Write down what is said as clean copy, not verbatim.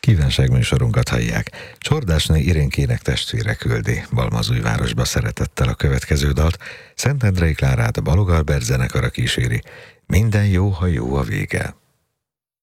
Kívánságműsorunkat hallják. Csordásné Irénkének testvére küldi Balmazújvárosba szeretettel a következő dalt. Szentendrei Klárát a Balog Albert zenekara kíséri. Minden jó, ha jó a vége.